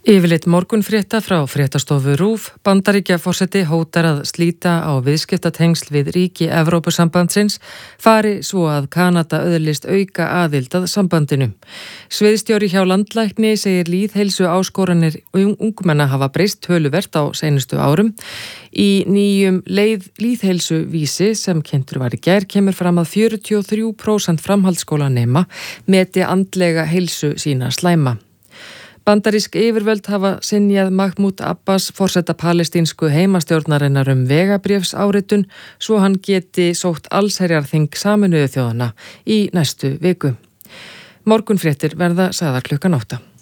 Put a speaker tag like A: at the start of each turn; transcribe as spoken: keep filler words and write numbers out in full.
A: Yfirleitt morgunfrétta frá fréttastofu RÚV. Bandaríkjaforseti hótar að slíta á viðskiptatengsl við ríki Evrópusambandsins fari svo að Kanada öðlist auka aðild að sambandinu. Sviðsstjóri hjá landlækni segir lýðheilsu áskoranir ungmenna hafa breyst töluvert á seinustu árum. Í nýjum leið lýðheilsuvísi sem kynntur var í gær kemur fram að fjörutíu og þrjú prósent framhaldsskólanema meti andlega heilsu sína slæma. Bandarísk yfirvöld hafa synjað Mahmoud Abbas forseta palestínsku heimastjórnarinnar um vegabréfsáritun svo hann geti sótt allsherjarþing Sameinuðu þjóðanna í næstu viku. Morgunfréttir verða sagðar klukkan átta.